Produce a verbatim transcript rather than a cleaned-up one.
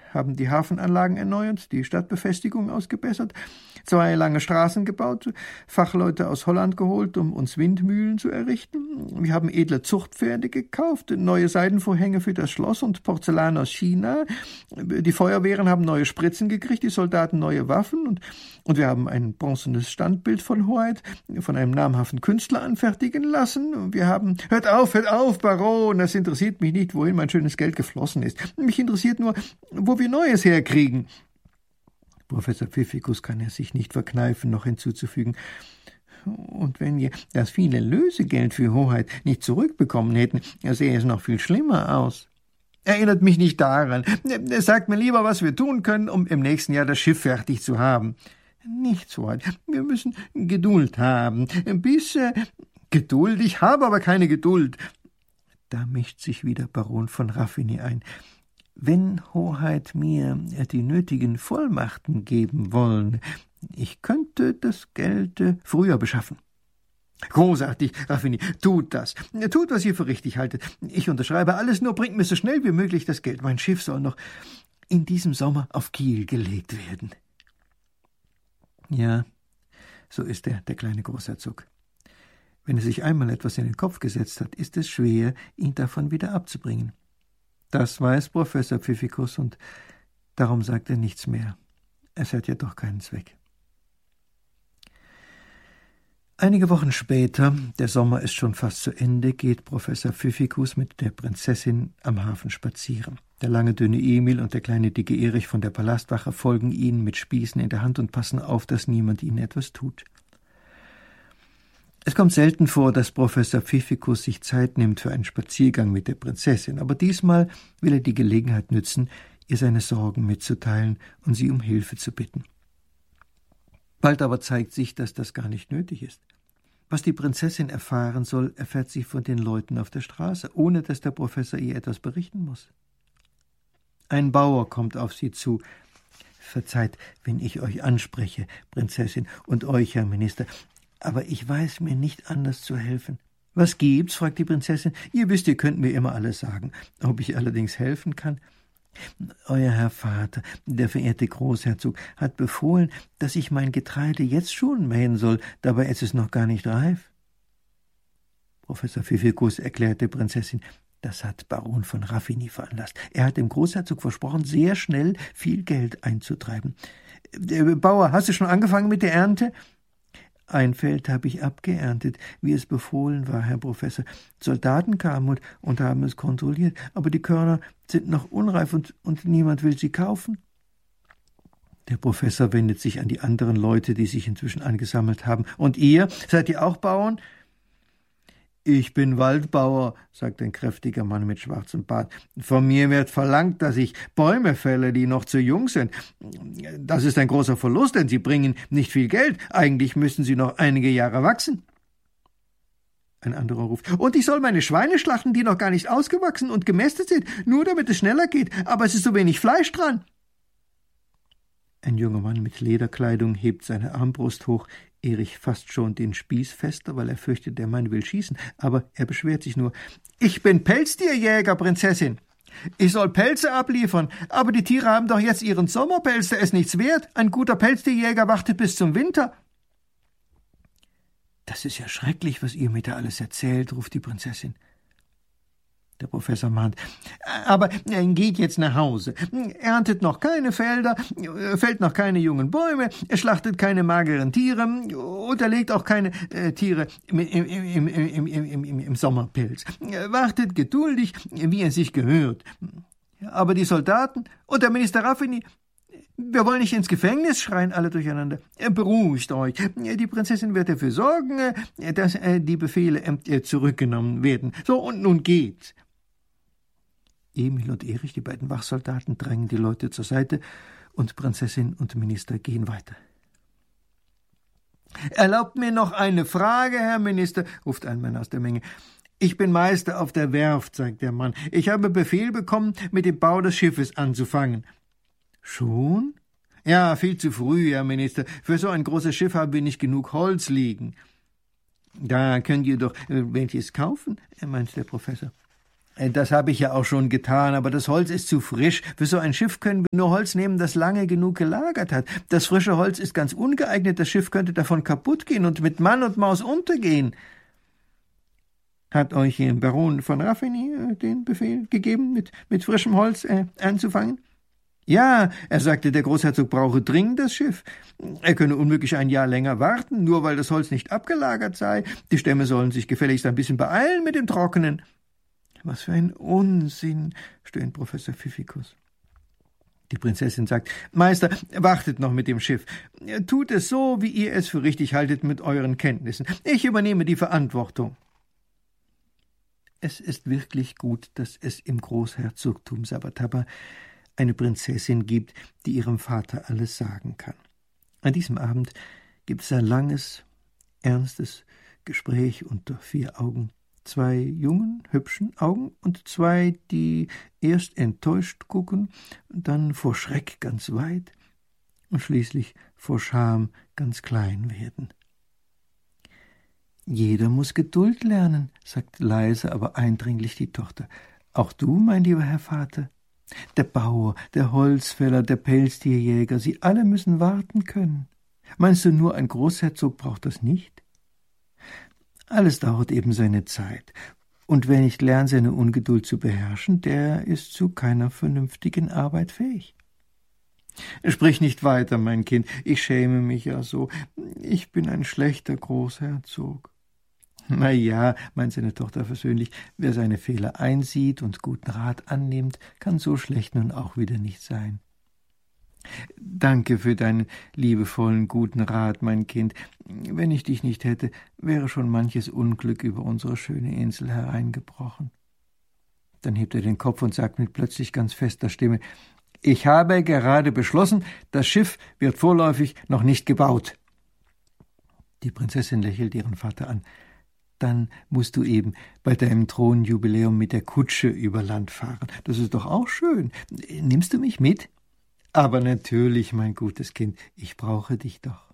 haben die Hafenanlagen erneuert, die Stadtbefestigung ausgebessert, zwei lange Straßen gebaut, Fachleute aus Holland geholt, um uns Windmühlen zu errichten. Wir haben edle Zuchtpferde gekauft, neue Seidenvorhänge für das Schloss und Porzellan aus China. Die Feuerwehren haben neue Spritzen gekriegt, die Soldaten neue Waffen und, und wir haben ein bronzenes Standbild von Hoheit von einem namhaften Künstler anfertigen lassen. Wir haben... Hört auf, hört auf, Baron, das interessiert mich nicht, wohin mein schönes Geld geflossen ist. Mich interessiert nur, wo wir Neues herkriegen. Professor Pfiffikus kann er sich nicht verkneifen, noch hinzuzufügen. Und wenn wir das viele Lösegeld für Hoheit nicht zurückbekommen hätten, sähe es noch viel schlimmer aus. Erinnert mich nicht daran. Sagt mir lieber, was wir tun können, um im nächsten Jahr das Schiff fertig zu haben. Nicht so weit. Wir müssen Geduld haben. Bis... Äh, Geduld? Ich habe aber keine Geduld. Da mischt sich wieder Baron von Raffigny ein. Wenn Hoheit mir die nötigen Vollmachten geben wollen, ich könnte das Geld früher beschaffen. Großartig, Raffigny, tut das. Tut, was ihr für richtig haltet. Ich unterschreibe alles, nur bringt mir so schnell wie möglich das Geld. Mein Schiff soll noch in diesem Sommer auf Kiel gelegt werden. Ja, so ist er, der kleine Großherzog. Wenn er sich einmal etwas in den Kopf gesetzt hat, ist es schwer, ihn davon wieder abzubringen. Das weiß Professor Pfiffikus, und darum sagt er nichts mehr. Es hat ja doch keinen Zweck. Einige Wochen später, der Sommer ist schon fast zu Ende, geht Professor Pfiffikus mit der Prinzessin am Hafen spazieren. Der lange, dünne Emil und der kleine, dicke Erich von der Palastwache folgen ihnen mit Spießen in der Hand und passen auf, dass niemand ihnen etwas tut. Es kommt selten vor, dass Professor Pfiffikus sich Zeit nimmt für einen Spaziergang mit der Prinzessin, aber diesmal will er die Gelegenheit nützen, ihr seine Sorgen mitzuteilen und sie um Hilfe zu bitten. Bald aber zeigt sich, dass das gar nicht nötig ist. Was die Prinzessin erfahren soll, erfährt sie von den Leuten auf der Straße, ohne dass der Professor ihr etwas berichten muss. Ein Bauer kommt auf sie zu. »Verzeiht, wenn ich euch anspreche, Prinzessin, und euch, Herr Minister, aber ich weiß mir nicht anders zu helfen.« »Was gibt's?« fragt die Prinzessin. »Ihr wisst, ihr könnt mir immer alles sagen. Ob ich allerdings helfen kann?« »Euer Herr Vater, der verehrte Großherzog, hat befohlen, dass ich mein Getreide jetzt schon mähen soll, dabei ist es noch gar nicht reif.« Professor Pfiffikus erklärt der Prinzessin, das hat Baron von Raffigny veranlasst. Er hat dem Großherzog versprochen, sehr schnell viel Geld einzutreiben. »Bauer, hast du schon angefangen mit der Ernte?« »Ein Feld habe ich abgeerntet, wie es befohlen war, Herr Professor. Soldaten kamen und, und haben es kontrolliert, aber die Körner sind noch unreif und, und niemand will sie kaufen.« Der Professor wendet sich an die anderen Leute, die sich inzwischen angesammelt haben. »Und ihr? Seid ihr auch Bauern?« »Ich bin Waldbauer«, sagt ein kräftiger Mann mit schwarzem Bart. »Von mir wird verlangt, dass ich Bäume fälle, die noch zu jung sind. Das ist ein großer Verlust, denn sie bringen nicht viel Geld. Eigentlich müssen sie noch einige Jahre wachsen.« Ein anderer ruft, »Und ich soll meine Schweine schlachten, die noch gar nicht ausgewachsen und gemästet sind, nur damit es schneller geht, aber es ist so wenig Fleisch dran.« Ein junger Mann mit Lederkleidung hebt seine Armbrust hoch. Erich fasst schon den Spieß fester, weil er fürchtet, der Mann will schießen, aber er beschwert sich nur. »Ich bin Pelztierjäger, Prinzessin. Ich soll Pelze abliefern, aber die Tiere haben doch jetzt ihren Sommerpelz, der ist nichts wert. Ein guter Pelztierjäger wartet bis zum Winter.« »Das ist ja schrecklich, was ihr mir da alles erzählt«, ruft die Prinzessin. Der Professor mahnt, »Aber geht jetzt nach Hause. Erntet noch keine Felder, fällt noch keine jungen Bäume, schlachtet keine mageren Tiere und erlegt auch keine äh, Tiere im, im, im, im, im, im, im Sommerpelz. Wartet geduldig, wie es sich gehört. Aber die Soldaten und der Minister Raffigny, wir wollen nicht ins Gefängnis«, schreien alle durcheinander. »Beruhigt euch. Die Prinzessin wird dafür sorgen, dass die Befehle zurückgenommen werden. So, und nun geht's.« Emil und Erich, die beiden Wachsoldaten, drängen die Leute zur Seite und Prinzessin und Minister gehen weiter. »Erlaubt mir noch eine Frage, Herr Minister«, ruft ein Mann aus der Menge. »Ich bin Meister auf der Werft«, sagt der Mann. »Ich habe Befehl bekommen, mit dem Bau des Schiffes anzufangen.« »Schon?« »Ja, viel zu früh, Herr Minister. Für so ein großes Schiff haben wir nicht genug Holz liegen.« »Da könnt ihr doch welches kaufen«, meint der Professor. Das habe ich ja auch schon getan, aber das Holz ist zu frisch. Für so ein Schiff können wir nur Holz nehmen, das lange genug gelagert hat. Das frische Holz ist ganz ungeeignet, das Schiff könnte davon kaputt gehen und mit Mann und Maus untergehen. Hat euch Baron von Raffigny äh, den Befehl gegeben, mit, mit frischem Holz äh, anzufangen? Ja, er sagte, der Großherzog brauche dringend das Schiff. Er könne unmöglich ein Jahr länger warten, nur weil das Holz nicht abgelagert sei. Die Stämme sollen sich gefälligst ein bisschen beeilen mit dem Trockenen. Was für ein Unsinn, stöhnt Professor Pfiffikus. Die Prinzessin sagt, Meister, wartet noch mit dem Schiff. Tut es so, wie ihr es für richtig haltet mit euren Kenntnissen. Ich übernehme die Verantwortung. Es ist wirklich gut, dass es im Großherzogtum Sabataba eine Prinzessin gibt, die ihrem Vater alles sagen kann. An diesem Abend gibt es ein langes, ernstes Gespräch unter vier Augen. Zwei jungen, hübschen Augen und zwei, die erst enttäuscht gucken, dann vor Schreck ganz weit und schließlich vor Scham ganz klein werden. »Jeder muss Geduld lernen«, sagt leise, aber eindringlich die Tochter. »Auch du, mein lieber Herr Vater? Der Bauer, der Holzfäller, der Pelztierjäger, sie alle müssen warten können. Meinst du, nur ein Großherzog braucht das nicht? Alles dauert eben seine Zeit. Und wer nicht lernt, seine Ungeduld zu beherrschen, der ist zu keiner vernünftigen Arbeit fähig. Sprich nicht weiter, mein Kind, ich schäme mich ja so. Ich bin ein schlechter Großherzog. Na ja, meint seine Tochter versöhnlich, wer seine Fehler einsieht und guten Rat annimmt, kann so schlecht nun auch wieder nicht sein. Danke für deinen liebevollen, guten Rat, mein Kind. Wenn ich dich nicht hätte, wäre schon manches Unglück über unsere schöne Insel hereingebrochen. Dann hebt er den Kopf und sagt mit plötzlich ganz fester Stimme, ich habe gerade beschlossen, das Schiff wird vorläufig noch nicht gebaut. Die Prinzessin lächelt ihren Vater an. Dann musst du eben bei deinem Thronjubiläum mit der Kutsche über Land fahren. Das ist doch auch schön. Nimmst du mich mit? Aber natürlich, mein gutes Kind, ich brauche dich doch.